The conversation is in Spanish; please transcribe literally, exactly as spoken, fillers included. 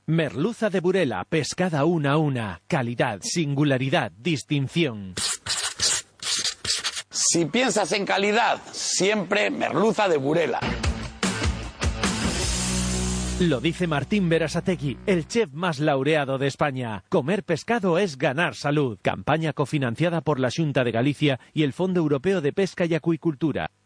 Merluza de Burela, pescada una a una. Calidad, singularidad, distinción. Si piensas en calidad, siempre merluza de Burela. Lo dice Martín Berasategui, el chef más laureado de España. Comer pescado es ganar salud. Campaña cofinanciada por la Xunta de Galicia y el Fondo Europeo de Pesca y Acuicultura.